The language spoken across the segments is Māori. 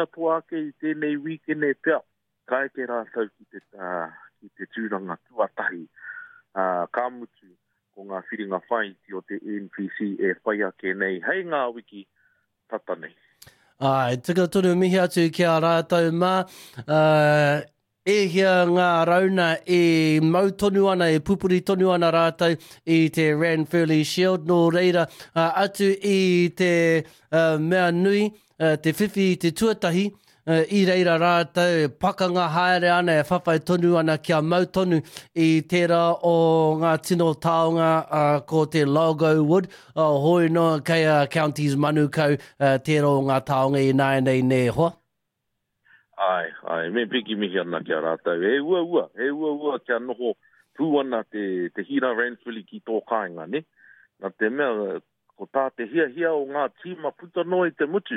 Atua ke I tēnei weekend e pia, kai te rātau ki te tūranga tuatahi ka mutu ko ngā whiringa whai ti o te NPC e whai ake nei. Hei ngā wiki tata nei. Ai, tika tonu mihi atu ki a rātou mā. E hia ngā rauna e mautonu ana, e pupuri tonu ana rātou I te Ranfurly Shield. Nō reira, atu I te mea nui, te whiwhi te tuatahi, I reira rātou, pakanga haere ana e whawhai tonu ana kia mautonu I tērā o ngā tino taonga ko te Logo Wood, hoi noa kei counties manukau tērā o ngā taonga I nai nei ne hoa. Ai, me piki mihi ana kia rātou. E ua kia noho pūana te hira Ranfurly ki tō kāinga, ne? Nā te mea, ko tā te hia o ngā tīma puta noi te motu,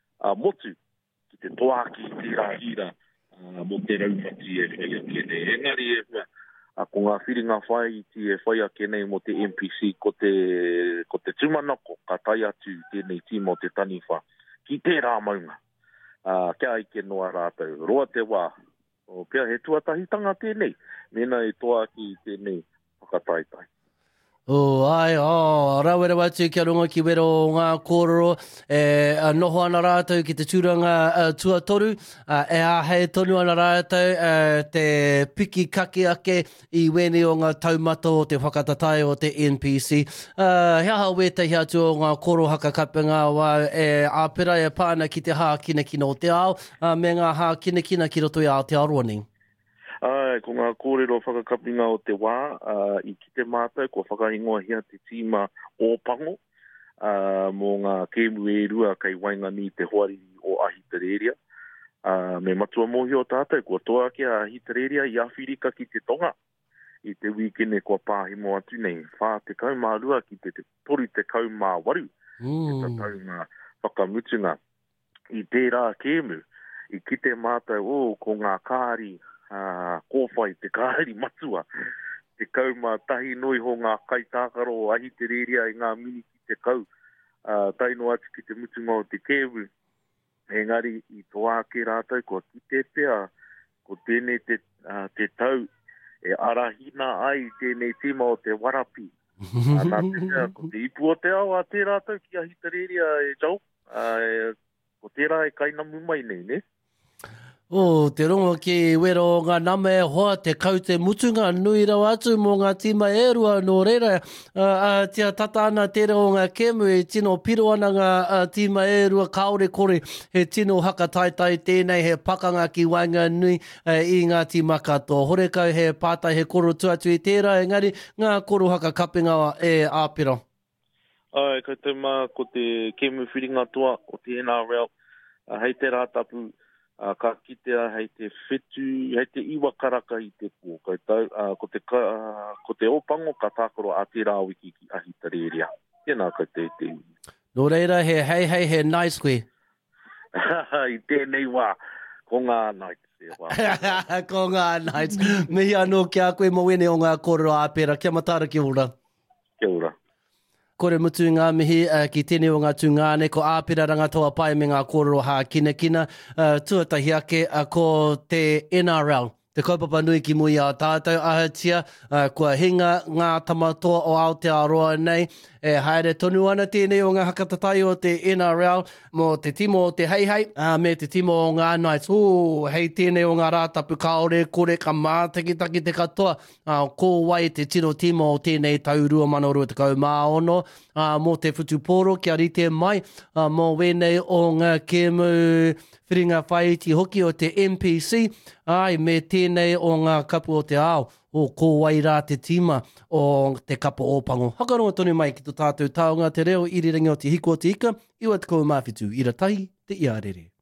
ki te toaki te hira mo te raumati e whai ake nei. Engari e hua, ko ngā whiringa whai ti e whai ake nei mo te NPC, ko te tumanako, ka tai atu tēnei tīma o te taniwha, ki tērā maunga. Kia ike noa rātou, roa te wā, pia he tuatahitanga tēnei, mena e toaki tēnei whakataitai. Ai, rawera watu kia runga ki wero o ngā kōrero, noho ana rātou ki te tūranga tuatoru, e hei tonu ana rātou, te piki kake ake I wene o ngā taumata o te whakatatai o te NPC. Hea wetahi atu o ngā koro hakakapinga wa āpera e pāna ki te hā kinakina o te ao, me ngā hā kinakina ki roto I Aotearoa ni. Ai, ko ngā kōrero whakakapinga o te wā, I ki te mātou, ko whakaingoa hea te tīma o pango, mō ngā kēmu e rua kei waingani te hoari o Ahitereiria. Me matua mohi o tātou, ko toa ke a Ahitereiria I Awhirika ki te tonga. I te weekend e kua pāhimo atu nei, whā te kaumārua ki te tori te kaumāwaru. Te tatau ngā whakamutunga. I tērā kēmu, I ki te mātou, ko ngā kāri, kōwhai te kāri matua, te kauma tahi noi ho ngā kaitākaro o Ahitereiria I ngā mini ki te kau, taino atu ki te mutunga o te kēwu, engari I toa ke rātou, ko ki te pea, ko tēnei te tau, e arahina ai tēnei tīma o te warapi. Nā te mea, ko te ipu o te ao a te rātou ki Ahitereiria e jau, ko tērā e kainamu mai nei, ne? Te rongo ki wero o ngā nama e hoa, te kau te mutunga nui rau atu mō ngā tīma e rua nō reira. Tia tata ana tērā o ngā kēmu e tino piro ana ngā tīma e rua kaore kore he tino hakataitai tēnei he pakanga ki wainga nui I ngā tīma katoa. Horekau he pātai he koro tuatu I tērā, engari ngā koro hakakapinga e āpira. Ai, koutou mā, ko te kēmu whiringa toa o te NRL, hei te rātapu, ka kitea hei te whetu, hei te iwa karaka I te pō. Ko te opango ka tākoro a te rāwiki ki Ahitereiria. Tēnā koutou te iwi. Nō reira, he nice koe. I tēnei wā, ko ngā nights. Ko ngā nights. Mihi anō ki a koe mo wene o ngā kōrero āpera. Kia matara ki ora. Kia ora. Kore mutu ngā mihi ki tēnei o ngā tūngāne, ko āpira rangatoa pai me ngā kōrero hā kinakina, tuatahi ake ko te NRL. Te kaupapa nui ki mui a tātou ahatia, kua hinga ngā tamatoa o Aotearoa nei, e haere tonu ana tēnei o ngā hakatatai o te NRL, mo te timo o te heihei, me te timo o ngā Knights. Hei tēnei o ngā rātapu kaore, kore ka mātakitaki te katoa, ko wai te tino timo o tēnei tau 2024, mo te whutuporo kia rite mai, mo wenei o ngā kēmu whiringa whaiti hoki o te NPC, ai me tēnei o ngā kapu o te ao, o ko wai rā te tīma o te kapa ōpango. Hakaronga tonu mai ki tō tātou taonga te reo irirangi o te hiko o te ika, iwa te kou mawhitu, ira tahi te iarere.